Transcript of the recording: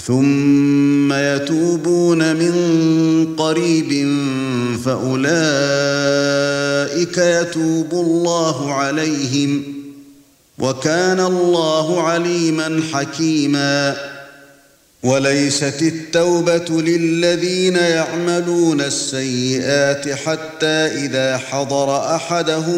ثُمَّ يَتُوبُونَ مِن قَرِيبٍ فَأُولَئِكَ يَتُوبُ اللَّهُ عَلَيْهِمْ وَكَانَ اللَّهُ عَلِيمًا حَكِيمًا وَلَيْسَتِ التَّوْبَةُ لِلَّذِينَ يَعْمَلُونَ السَّيِّئَاتِ حَتَّى إِذَا حَضَرَ أَحَدَهُمُ